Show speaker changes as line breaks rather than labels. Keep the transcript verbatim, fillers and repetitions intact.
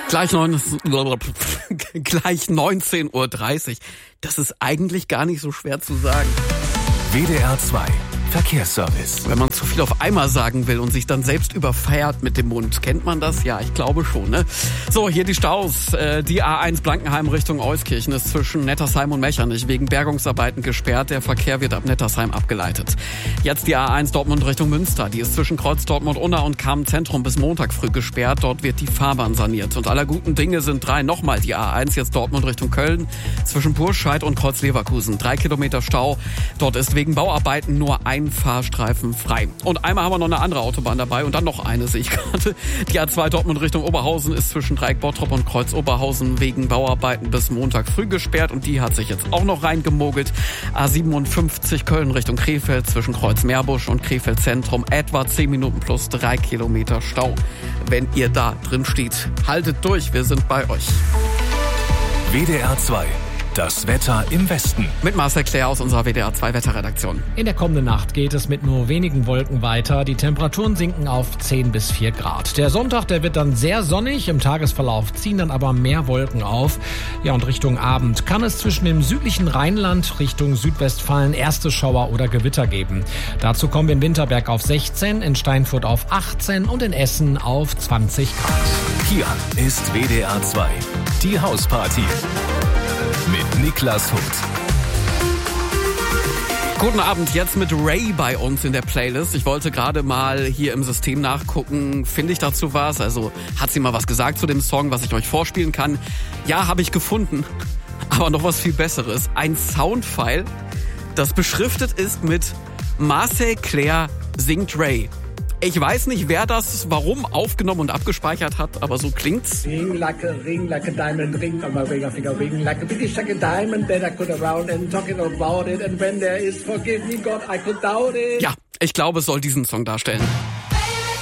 Gleich, neun, gleich neunzehn Uhr dreißig. Das ist eigentlich gar nicht so schwer zu sagen.
W D R zwei Verkehrsservice.
Wenn man zu viel auf einmal sagen will und sich dann selbst überfeiert mit dem Mund. Kennt man das? Ja, ich glaube schon, ne? So, hier die Staus. Die A eins Blankenheim Richtung Euskirchen ist zwischen Nettersheim und Mechernich wegen Bergungsarbeiten gesperrt. Der Verkehr wird ab Nettersheim abgeleitet. Jetzt die A eins Dortmund Richtung Münster. Die ist zwischen Kreuz Dortmund-Unna und Kamen-Zentrum bis Montag früh gesperrt. Dort wird die Fahrbahn saniert. Und aller guten Dinge sind drei. Nochmal die A eins, jetzt Dortmund Richtung Köln. Zwischen Burscheid und Kreuz Leverkusen. Drei Kilometer Stau. Dort ist wegen Bauarbeiten nur ein Fahrstreifen frei. Und einmal haben wir noch eine andere Autobahn dabei und dann noch eine, sehe ich gerade. Die A zwei Dortmund Richtung Oberhausen ist zwischen Dreieck Bottrop und Kreuz Oberhausen wegen Bauarbeiten bis Montag früh gesperrt und die hat sich jetzt auch noch reingemogelt. A siebenundfünfzig Köln Richtung Krefeld zwischen Kreuz Meerbusch und Krefeld Zentrum etwa zehn Minuten plus drei Kilometer Stau. Wenn ihr da drin steht, haltet durch, wir sind bei euch.
W D R zwei. Das Wetter im Westen.
Mit Marcel Claire aus unserer W D R zwei Wetterredaktion.
In der kommenden Nacht geht es mit nur wenigen Wolken weiter. Die Temperaturen sinken auf zehn bis vier Grad. Der Sonntag, der wird dann sehr sonnig. Im Tagesverlauf ziehen dann aber mehr Wolken auf. Ja, und Richtung Abend kann es zwischen dem südlichen Rheinland Richtung Südwestfalen erste Schauer oder Gewitter geben. Dazu kommen wir in Winterberg auf sechzehn, in Steinfurt auf achtzehn und in Essen auf zwanzig Grad.
Hier ist W D R zwei. Die Hausparty. Mit Niklas Huth.
Guten Abend, jetzt mit Ray bei uns in der Playlist. Ich wollte gerade mal hier im System nachgucken, finde ich dazu was? Also hat sie mal was gesagt zu dem Song, was ich euch vorspielen kann? Ja, habe ich gefunden. Aber noch was viel Besseres. Ein Soundfile, das beschriftet ist mit Marcel Claire singt Ray. Ich weiß nicht, wer das warum aufgenommen und abgespeichert hat, aber so klingt's.
Ring like a ring like a diamond ring on my ring, I think a ring like a biggie shack a diamond that I could around and talking about it and when there is forgive me God I could doubt it.
Ja, ich glaube, es soll diesen Song darstellen.